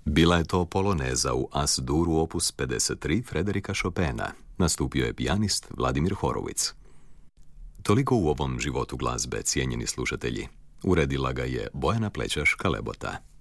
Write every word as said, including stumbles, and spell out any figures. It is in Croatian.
Bila je to poloneza u As-Duru opus pedeset tri Frederika Chopina. Nastupio je pijanist Vladimir Horowitz. Toliko u ovom životu glazbe, cijenjeni slušatelji. Uredila ga je Bojana Plećaš Kalebota.